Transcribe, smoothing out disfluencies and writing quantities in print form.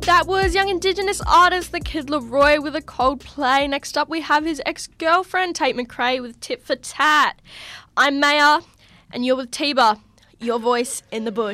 That was young Indigenous artist The Kid Laroi with a Coldplay. Next up we have his ex-girlfriend Tate McRae with Tit for Tat. I'm Maya and you're with Tiba, your voice in the bush.